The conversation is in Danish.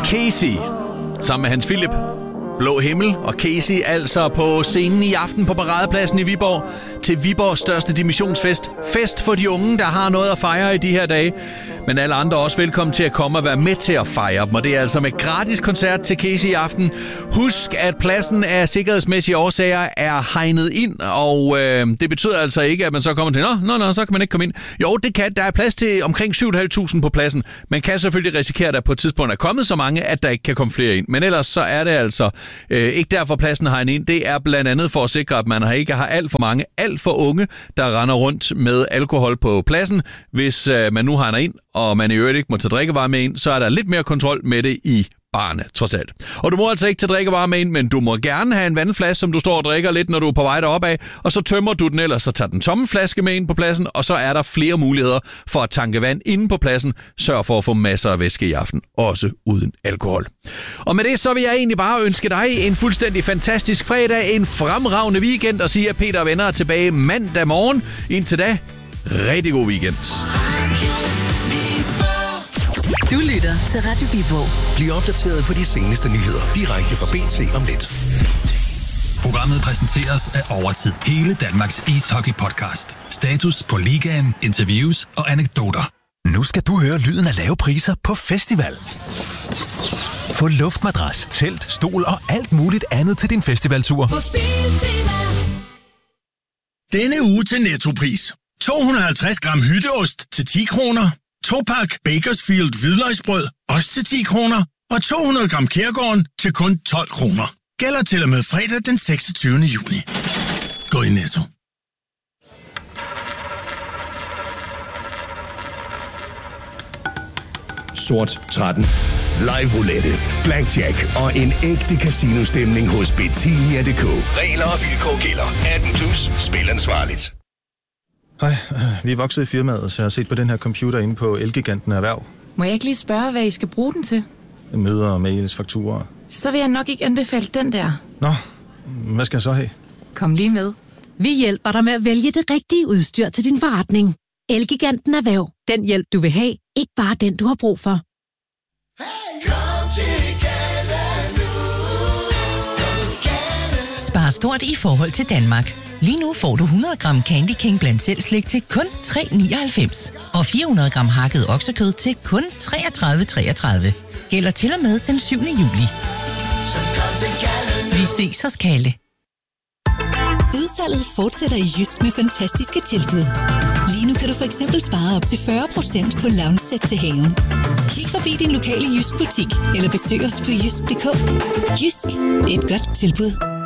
Casey sammen med Hans Philip. Blå Himmel og Casey altså på scenen i aften på Paradepladsen i Viborg til Viborgs største dimissionsfest. Fest for de unge, der har noget at fejre i de her dage. Men alle andre er også velkommen til at komme og være med til at fejre dem. Og det er altså med gratis koncert til Casey i aften. Husk, at pladsen af sikkerhedsmæssige årsager er hegnet ind. Og det betyder altså ikke, at man så kommer til, nå, så kan man ikke komme ind. Jo, det kan. Der er plads til omkring 7.500 på pladsen. Man kan selvfølgelig risikere, at der på et tidspunkt er kommet så mange, at der ikke kan komme flere ind. Men ellers så er det altså ikke derfor pladsen har ind. Det er blandt andet for at sikre, at man ikke har alt for mange, alt for unge, der render rundt med alkohol på pladsen. Hvis man nu har ind, og man i øvrigt ikke må tage drikkevarer med ind, så er der lidt mere kontrol med det i barne, trods alt. Og du må altså ikke tage drikkevarer med ind, men du må gerne have en vandflaske, som du står og drikker lidt, når du er på vej deroppe af, og så tømmer du den, ellers så tager den tomme flaske med ind på pladsen, og så er der flere muligheder for at tanke vand inde på pladsen. Sørg for at få masser af væske i aften, også uden alkohol. Og med det, så vil jeg egentlig bare ønske dig en fuldstændig fantastisk fredag, en fremragende weekend, og sige, at Peter og venner er tilbage mandag morgen. Indtil da, rigtig god weekend. Du lytter til Radio Viborg. Bliv opdateret på de seneste nyheder direkte fra BT om lidt. Programmet præsenteres af Overtid. Hele Danmarks ishockey-podcast. Status på ligaen, interviews og anekdoter. Nu skal du høre lyden af lave priser på festival. Få luftmadras, telt, stol og alt muligt andet til din festivaltur. På Spiltema. Denne uge til Nettopris. 250 gram hytteost til 10 kroner. 2-pak Bakersfield hvidløgsbrød, også til 10 kroner. Og 200 gram Kærgården til kun 12 kroner. Gælder til og med fredag den 26. juni. Gå i Netto. Sort 13. Live roulette, blackjack og en ægte casino-stemning hos Betania.dk. Regler og vilkår gælder. 18+. Spil ansvarligt. Hej, vi er vokset i firmaet, så jeg har set på den her computer inde på Elgiganten Erhverv. Må jeg ikke lige spørge, hvad I skal bruge den til? Møder, mails, fakturer. Så vil jeg nok ikke anbefale den der. Nå, hvad skal jeg så have? Kom lige med. Vi hjælper dig med at vælge det rigtige udstyr til din forretning. Elgiganten Erhverv. Den hjælp, du vil have. Ikke bare den, du har brug for. Spar stort i forhold til Danmark. Lige nu får du 100 gram Candy King blandt selv slik til kun 3,99. Og 400 gram hakket oksekød til kun 33,33. Gælder til og med den 7. juli. Vi ses hos Kalle. Udsalget fortsætter i Jysk med fantastiske tilbud. Lige nu kan du for eksempel spare op til 40% på lounge-sæt til haven. Kig forbi din lokale Jysk butik eller besøg os på jysk.dk. Jysk, et godt tilbud.